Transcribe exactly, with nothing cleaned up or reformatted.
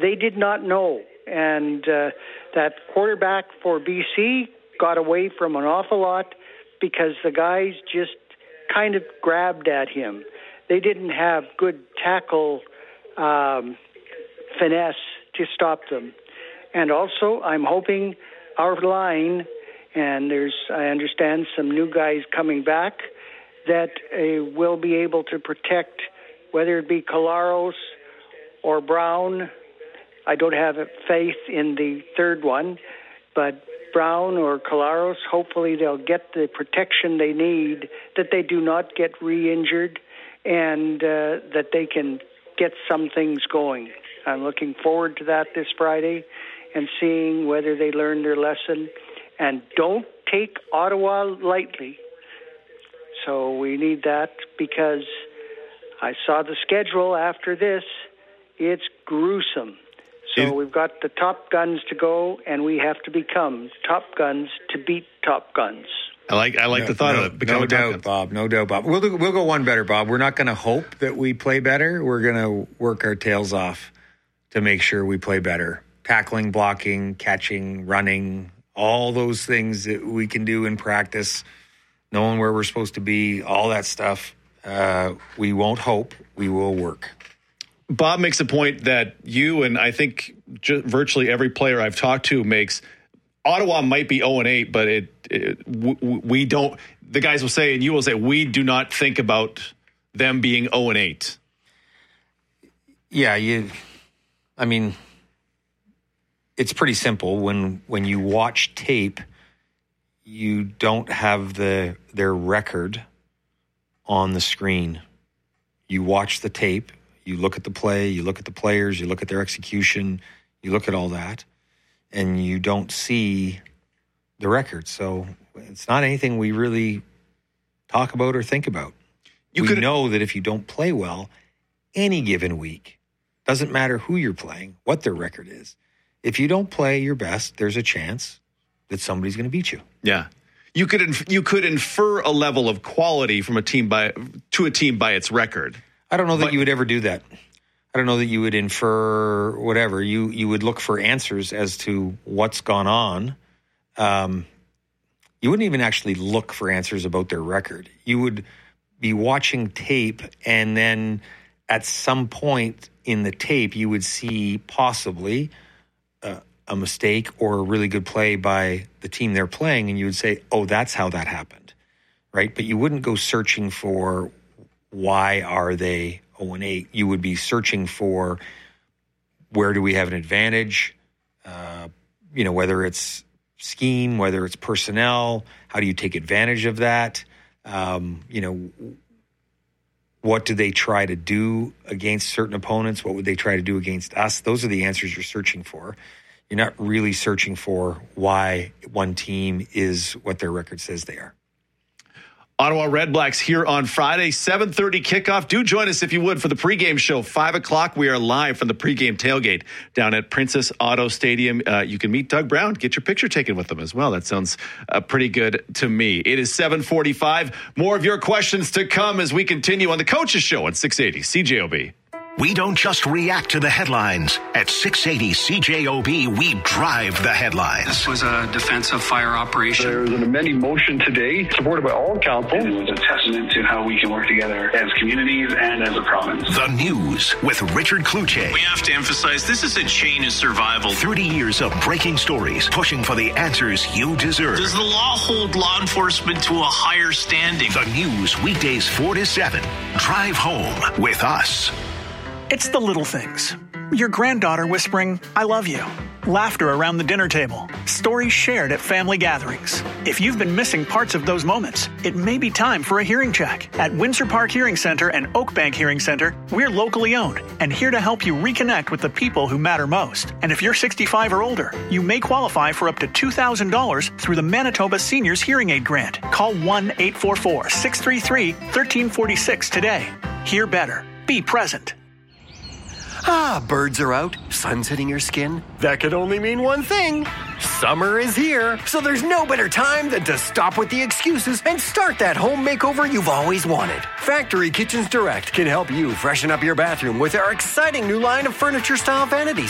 they did not know. And uh, that quarterback for B C got away from an awful lot because the guys just kind of grabbed at him. They didn't have good tackle um, finesse to stop them. And also, I'm hoping our line, and there's, I understand, some new guys coming back, that uh, will be able to protect, whether it be Collaros or Brown. I don't have faith in the third one, but Brown or Collaros, hopefully they'll get the protection they need, that they do not get re-injured, and uh, that they can get some things going. I'm looking forward to that this Friday and seeing whether they learn their lesson. And don't take Ottawa lightly. So we need that, because I saw the schedule after this. It's gruesome. So it, we've got the top guns to go, and we have to become top guns to beat top guns. I like I like no, the thought no, of it. Become no a top doubt, gun. Bob. No doubt, Bob. We'll, do, we'll go one better, Bob. We're not going to hope that we play better. We're going to work our tails off to make sure we play better. Tackling, blocking, catching, running, all those things that we can do in practice, knowing where we're supposed to be, all that stuff. Uh, we won't hope. We will work. Bob makes a point that you and I think ju- virtually every player I've talked to makes. Ottawa might be oh and eight, but it, it w- we don't. The guys will say, and you will say, we do not think about them being oh and eight. Yeah, you. I mean, it's pretty simple. When when you watch tape, you don't have the their record on the screen. You watch the tape. You look at the play, you look at the players, you look at their execution, you look at all that, and you don't see the record. So it's not anything we really talk about or think about. You we could know that if you don't play well any given week, doesn't matter who you're playing, what their record is, if you don't play your best, there's a chance that somebody's going to beat you. Yeah. You could inf- you could infer a level of quality from a team by to a team by its record. I don't know that but, you would ever do that. I don't know that you would infer whatever. You you would look for answers as to what's gone on. Um, you wouldn't even actually look for answers about their record. You would be watching tape, and then at some point in the tape, you would see possibly uh, a mistake or a really good play by the team they're playing, and you would say, oh, that's how that happened, right? But you wouldn't go searching for why are they oh and eight? You would be searching for where do we have an advantage, uh, you know, whether it's scheme, whether it's personnel, how do you take advantage of that? Um, you know, what do they try to do against certain opponents? What would they try to do against us? Those are the answers you're searching for. You're not really searching for why one team is what their record says they are. Ottawa Redblacks here on Friday, seven thirty kickoff. Do join us if you would for the pregame show. five o'clock, we are live from the pregame tailgate down at Princess Auto Stadium. Uh, you can meet Doug Brown, get your picture taken with them as well. That sounds uh, pretty good to me. It is seven forty-five. More of your questions to come as we continue on the Coaches Show on six eighty C J O B. We don't just react to the headlines. At six eighty C J O B, we drive the headlines. This was a defensive fire operation. There was an amending motion today, supported by all council. It was a testament to how we can work together as communities and as a province. The News with Richard Cloutier. We have to emphasize this is a chain of survival. thirty years of breaking stories, pushing for the answers you deserve. Does the law hold law enforcement to a higher standing? The News, weekdays four to seven. Drive home with us. It's the little things. Your granddaughter whispering, I love you. Laughter around the dinner table. Stories shared at family gatherings. If you've been missing parts of those moments, it may be time for a hearing check. At Windsor Park Hearing Center and Oakbank Hearing Center, we're locally owned and here to help you reconnect with the people who matter most. And if you're sixty-five or older, you may qualify for up to two thousand dollars through the Manitoba Seniors Hearing Aid Grant. Call one eight four four, six three three, one three four six today. Hear better. Be present. Ah, birds are out, sun's hitting your skin. That could only mean one thing. Summer is here, so there's no better time than to stop with the excuses and start that home makeover you've always wanted. Factory Kitchens Direct can help you freshen up your bathroom with our exciting new line of furniture-style vanities.